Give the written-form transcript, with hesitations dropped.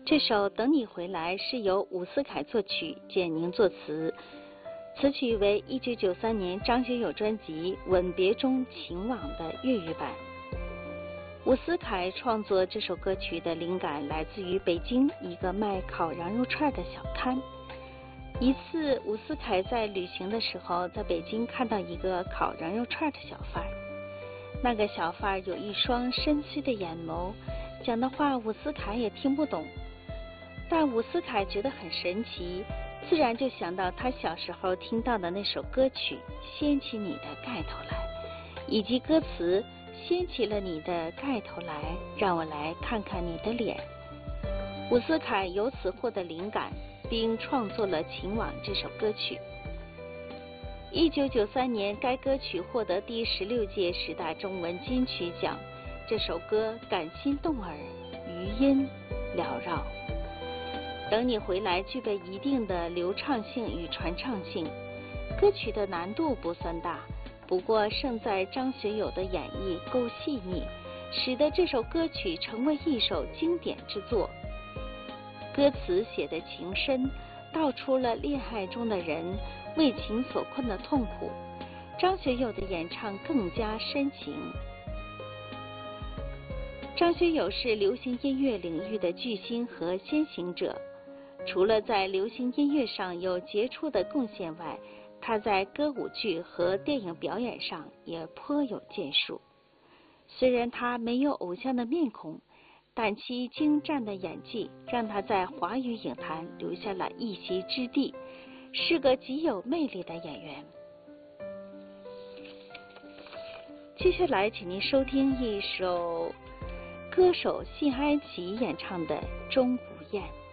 这首《等你回来》是由伍思凯作曲，简宁作词，此曲为1993年张学友专辑《吻别中情网》的粤语版。伍思凯创作这首歌曲的灵感来自于北京一个卖烤羊肉串的小摊。一次，伍思凯在旅行的时候，在北京看到一个烤羊肉串的小贩。那个小贩有一双深邃的眼眸，讲的话伍思凯也听不懂。但伍思凯觉得很神奇，自然就想到他小时候听到的那首歌曲《掀起你的盖头来》，以及歌词掀起了你的盖头来，让我来看看你的脸。伍思凯由此获得灵感，并创作了《情网》这首歌曲。1993年，该歌曲获得第16届10大中文金曲奖。这首歌感心动耳，余音缭绕。等你回来具备一定的流畅性与传唱性，歌曲的难度不算大，不过胜在张学友的演绎够细腻，使得这首歌曲成为一首经典之作。歌词写的情深，道出了恋爱中的人为情所困的痛苦，张学友的演唱更加深情。张学友是流行音乐领域的巨星和先行者，除了在流行音乐上有杰出的贡献外，他在歌舞剧和电影表演上也颇有建树。虽然他没有偶像的面孔，但其精湛的演技让他在华语影坛留下了一席之地，是个极有魅力的演员。接下来请您收听一首歌手谢安琪演唱的《钟无艳》。